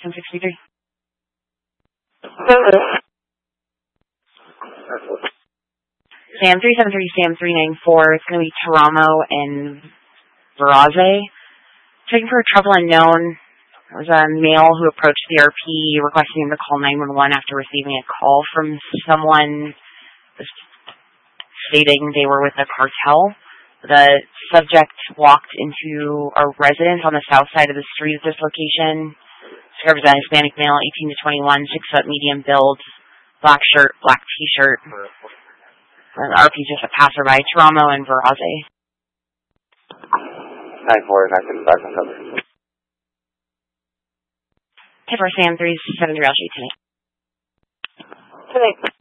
663. Sam 373, Sam 394. It's going to be Taramo and Veraze. Checking for a trouble unknown. There was a male who approached the RP requesting him to call 911 after receiving a call from someone stating they were with a cartel. The subject walked into a residence on the south side of the street at this location. Discovers a Hispanic male, 18 to 21, 6 foot, medium build, black shirt, black t-shirt. The RP is just a passerby. Taramo and Veraze. 9-4, 9-7, 5, 10-4, Sam 373, I'll shoot tonight. Tonight.